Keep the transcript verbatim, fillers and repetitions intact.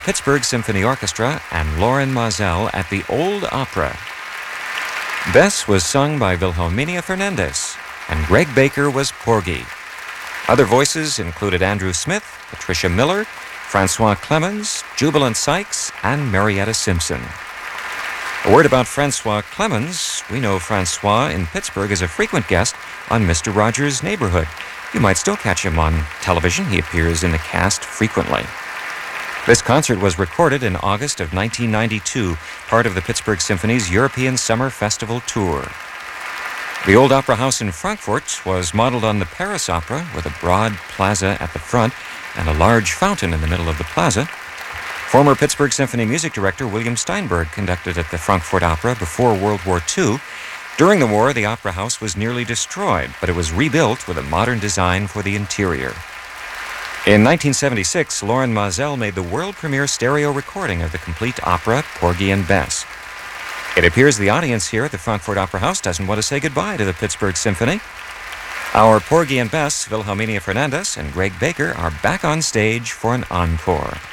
Pittsburgh Symphony Orchestra and Lorin Maazel at the Old Opera. Bess was sung by Wilhelmina Fernandez, and Greg Baker was Porgy. Other voices included Andrew Smith, Patricia Miller, Francois Clemens, Jubilant Sykes, and Marietta Simpson. A word about Francois Clemens. We know Francois in Pittsburgh as a frequent guest on Mister Rogers' Neighborhood. You might still catch him on television. He appears in the cast frequently. This concert was recorded in August of nineteen ninety-two, part of the Pittsburgh Symphony's European Summer Festival Tour. The Old Opera House in Frankfurt was modeled on the Paris Opera with a broad plaza at the front and a large fountain in the middle of the plaza. Former Pittsburgh Symphony music director William Steinberg conducted at the Frankfurt Opera before World War Two. During the war, the Opera House was nearly destroyed, but it was rebuilt with a modern design for the interior. In nineteen seventy-six, Lorin Maazel made the world premiere stereo recording of the complete opera, Porgy and Bess. It appears the audience here at the Frankfurt Opera House doesn't want to say goodbye to the Pittsburgh Symphony. Our Porgy and Bess, Wilhelmina Fernandez and Greg Baker, are back on stage for an encore.